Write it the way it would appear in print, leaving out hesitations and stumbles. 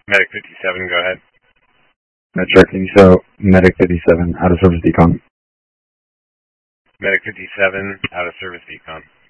Medic 57, go ahead. Metro, can you show Medic 57 out of service decon? Medic 57, out of service decon.